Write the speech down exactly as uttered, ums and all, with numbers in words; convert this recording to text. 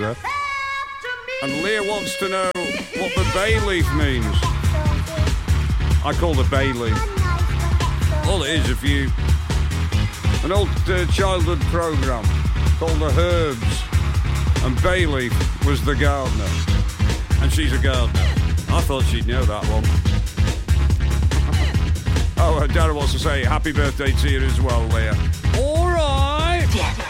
there. And Leah wants to know what the bay leaf means. I call the bay leaf. All it is, if you... An old uh, childhood programme called The Herbs. And bay leaf was the gardener. And she's a gardener. I thought she'd know that one. Oh, uh, Darren wants to say happy birthday to you as well, Leah. All right.